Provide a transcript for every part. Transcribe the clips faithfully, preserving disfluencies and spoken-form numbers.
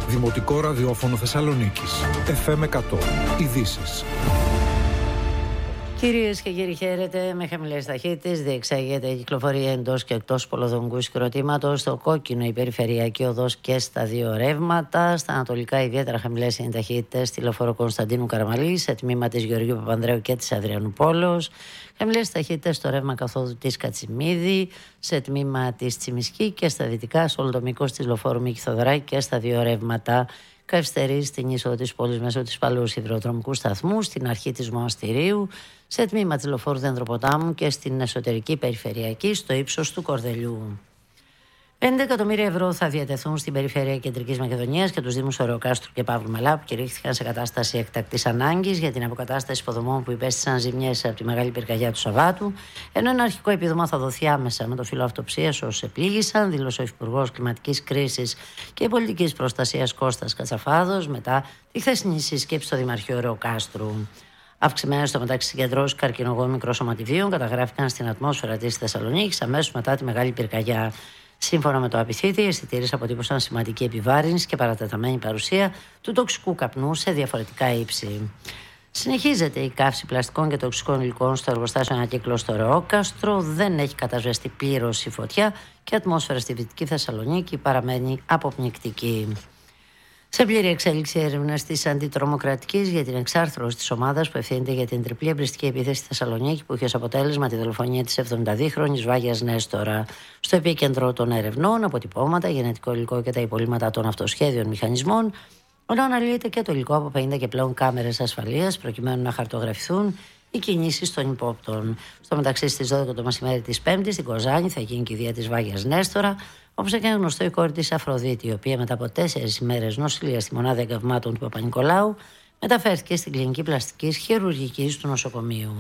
Δημοτικό ραδιόφωνο Θεσσαλονίκης. εφ εμ εκατό. Ειδήσεις. Κυρίες και κύριοι, χαίρετε. Με χαμηλές ταχύτητες διεξάγεται η κυκλοφορία εντός και εκτός πολυοδομικού συγκροτήματος. Στο κόκκινο η περιφερειακή οδός και στα δύο ρεύματα. Στα ανατολικά ιδιαίτερα χαμηλές είναι οι ταχύτητες στη λεωφόρο Κωνσταντίνου Καραμαλή, σε τμήμα της Γεωργίου Παπανδρέου και της Αδριανούπολος. Χαμηλές ταχύτητες στο ρεύμα καθόδου της Κατσιμίδη, σε τμήμα της Τσιμισκή και στα δυτικά, σε όλο το μήκος της λεωφόρου Μίκη Θοδωράκη και στα δύο ρεύματα. Καυστερή στην είσοδο της πόλης μέσω της παλαιού σιδηροδρομικού σταθμού, στην αρχή της Μοναστηρίου, σε τμήμα της λεωφόρου Δεντροποτάμου και στην εσωτερική περιφερειακή στο ύψος του Κορδελιού. πέντε εκατομμύρια ευρώ θα διατεθούν στην περιφέρεια Κεντρικής Μακεδονίας και τους Δήμους Ωρεοκάστρου και Παύλου Μελά, που κηρύχθηκαν σε κατάσταση εκτακτής ανάγκης για την αποκατάσταση υποδομών που υπέστησαν ζημιές από τη μεγάλη πυρκαγιά του Σαββάτου. Ενώ ένα αρχικό επίδομα θα δοθεί άμεσα με το φύλλο αυτοψίας όσους επλήγησαν, δήλωσε ο Υφυπουργός Κλιματικής Κρίσης και Πολιτικής Προστασίας Κώστας Κατσαφάδος μετά τη χθεσινή σύσκεψη στο Δημαρχείο Ωρεοκάστρου. Αυξημένες στο μεταξύ συγκεντρώσεις καρκινογόνων μικροσωματιδίων καταγράφηκαν στην ατμόσφαιρα της Θεσσαλονίκης αμέσως μετά τη μεγάλη πυρκαγιά. Σύμφωνα με το Απιθύτη, οι αισθητήρες αποτύπωσαν σημαντική επιβάρυνση και παρατεταμένη παρουσία του τοξικού καπνού σε διαφορετικά ύψη. Συνεχίζεται η καύση πλαστικών και τοξικών υλικών στο εργοστάσιο Ανακύκλο στο Ωρεόκαστρο. Δεν έχει κατασβεστεί πλήρως η φωτιά και η ατμόσφαιρα στη Δυτική Θεσσαλονίκη παραμένει αποπνικτική. Σε πλήρη εξέλιξη έρευνας της Αντιτρομοκρατικής για την εξάρθρωση της ομάδας που ευθύνεται για την τριπλή εμπριστική επίθεση στη Θεσσαλονίκη, που είχε ως αποτέλεσμα τη δολοφονία της εβδομηνταδύχρονης Βάγιας Νέστορα. Στο επίκεντρο των ερευνών, αποτυπώματα, γενετικό υλικό και τα υπολείμματα των αυτοσχέδιων μηχανισμών, ενώ αναλύεται και το υλικό από πενήντα και πλέον κάμερες ασφαλείας, προκειμένου να χαρτογραφηθούν οι κινήσεις των υπόπτων. Στο μεταξύ, στις δώδεκα το μεσημέρι της Πέμπτης, στην Κοζάνη, θα γίνει και η κηδεία της Βάγιας Νέστορα. Όπως έκανε γνωστό, η κόρη της Αφροδίτη, η οποία μετά από τέσσερις ημέρες νοσηλεία στη μονάδα εγκαυμάτων του Παπα-Νικολάου, μεταφέρθηκε στην κλινική πλαστικής χειρουργικής του νοσοκομείου.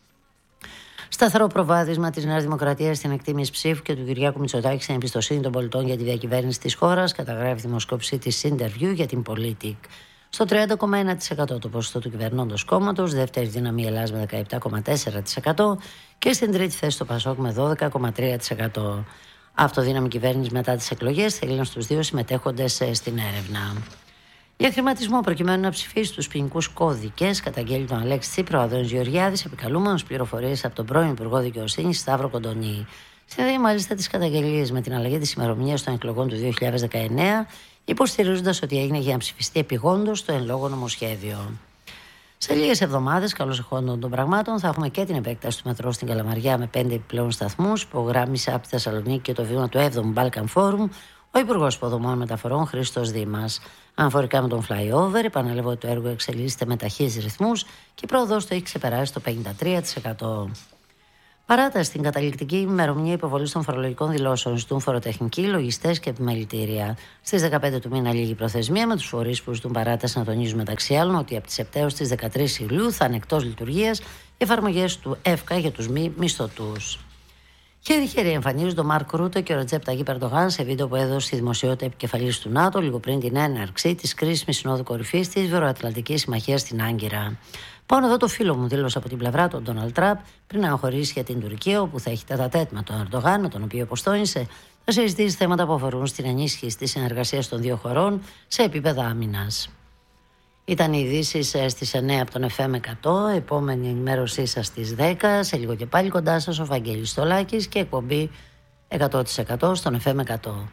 Σταθερό προβάδισμα της Νέας Δημοκρατίας στην εκτίμηση ψήφου και του Κυριάκου Μητσοτάκη στην εμπιστοσύνη των πολιτών για τη διακυβέρνηση της χώρας, καταγράφει η δημοσκόπηση της Interview για την Politic. Στο τριάντα κόμμα ένα τοις εκατό το ποσοστό του κυβερνώντος κόμματος, δεύτερη δύναμη Ελλάς με δεκαεπτά κόμμα τέσσερα τοις εκατό και στην τρίτη θέση το Πασόκ με δώδεκα κόμμα τρία τοις εκατό. Αυτοδύναμη κυβέρνηση μετά τις εκλογές θέλουν στους δύο συμμετέχοντες στην έρευνα. Για χρηματισμό προκειμένου να ψηφίσει τους ποινικούς κώδικες, καταγγέλει τον Αλέξη Τσίπρα ο Αδόνης Γεωργιάδης, επικαλούμενος πληροφορίες από τον πρώην Υπουργό Δικαιοσύνης Σταύρο Κοντονή. Συνδέει μάλιστα τις καταγγελίες με την αλλαγή της ημερομηνίας των εκλογών του δύο χιλιάδες δεκαεννέα, υποστηρίζοντας ότι έγινε για να ψηφιστεί επιγόντως το εν λόγω νομοσχέδιο. Σε λίγες εβδομάδες, καλώς εχόντων των πραγμάτων, θα έχουμε και την επέκταση του μετρό στην Καλαμαριά με πέντε επιπλέον σταθμούς, που γράμμισε από τη Θεσσαλονίκη και το βήμα του έβδομου Balkan Forum ο Υπουργός Υποδομών Μεταφορών Χρήστος Δήμας. Αναφορικά με τον flyover, επαναλαμβάνω ότι το έργο εξελίσσεται με ταχύς ρυθμούς και η πρόοδος του έχει ξεπεράσει το πενήντα τρία τοις εκατό. Παράταση στην καταληκτική ημερομηνία υποβολής των φορολογικών δηλώσεων ζητούν φοροτεχνικοί, λογιστές και επιμελητήρια. Στις δεκαπέντε του μήνα λήγει η προθεσμία, με τους φορείς που ζητούν παράταση να τονίζουν μεταξύ άλλων ότι από τις επτά έως τις δεκατρείς Ιουλίου θα είναι εκτός λειτουργίας οι εφαρμογές του ΕΦΚΑ για τους μη μισθωτούς. Χέρι-χέρι εμφανίζονται ο Μάρκ Ρούτε και ο Ρετζέπ Ταγίπ Ερντογάν σε βίντεο που έδωσε στη δημοσιότητα επικεφαλής του ΝΑΤΟ λίγο πριν την έναρξη της κρίσιμης συνόδου κορυφής της Βορειοατλαντικής Συμμαχίας στην Άγκυρα. Πάω εδώ το φίλο μου, δήλωσε από την πλευρά του Ντόναλντ Τραμπ πριν να αγχωρήσει για την Τουρκία, όπου θα έχει τέτα-τέτ με τον Ερντογάν, με τον οποίο, όπως τόνισε, θα συζητήσει θέματα που αφορούν στην ενίσχυση της συνεργασίας των δύο χωρών σε επίπεδα άμυνας. Ήταν οι ειδήσεις στις εννέα από τον εφ εμ εκατό, επόμενη ενημέρωσή σας στις δέκα, σε λίγο και πάλι κοντά σας ο Βαγγέλης Στολάκης και εκπομπή εκατό τοις εκατό στον εφ εμ εκατό.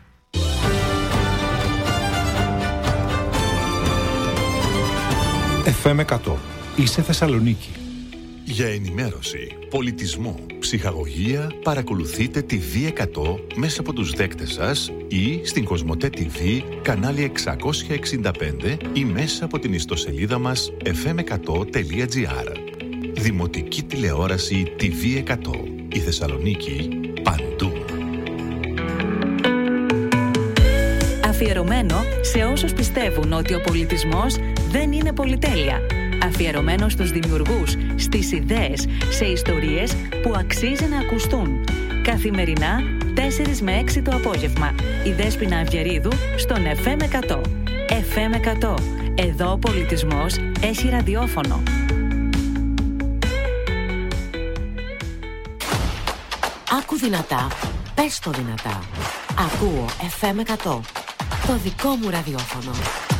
εφ εμ εκατό. Είσαι Θεσσαλονίκη. Για ενημέρωση, πολιτισμό, ψυχαγωγία, παρακολουθείτε τη βι εκατό μέσα από τους δέκτες σας ή στην Κοσμοτέ τι βι, κανάλι εξακόσια εξήντα πέντε ή μέσα από την ιστοσελίδα μας εφ εμ εκατό τελεία τζι άρ. Δημοτική τηλεόραση τι βι εκατό. Η Θεσσαλονίκη παντού. Αφιερωμένο σε όσους πιστεύουν ότι ο πολιτισμός δεν είναι πολυτέλεια. Αφιερωμένο στους δημιουργούς, στις ιδέες, σε ιστορίες που αξίζει να ακουστούν. Καθημερινά, τέσσερις με έξι το απόγευμα. Η Δέσποινα Αυγερίδου στον εφ εμ εκατό. εφ εμ εκατό. Εδώ ο πολιτισμός έχει ραδιόφωνο. Άκου δυνατά, πες το δυνατά. Ακούω εφ εμ εκατό. Το δικό μου ραδιόφωνο.